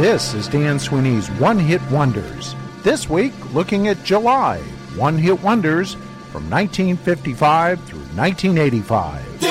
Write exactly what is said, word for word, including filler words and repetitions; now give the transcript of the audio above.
This is Dan Sweeney's One Hit Wonders. This week, looking at July One Hit Wonders from nineteen fifty-five through nineteen eighty-five.